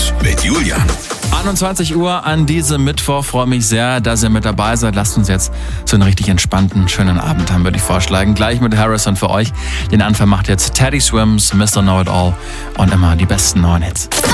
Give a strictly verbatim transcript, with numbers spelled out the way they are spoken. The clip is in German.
Hits mit Julian. einundzwanzig Uhr an diesem Mittwoch. Freue mich sehr, dass ihr mit dabei seid. Lasst uns jetzt so einen richtig entspannten, schönen Abend haben, würde ich vorschlagen. Gleich mit Harrison für euch. Den Anfang macht jetzt Teddy Swims, Mister Know It All und immer die besten neuen Hits.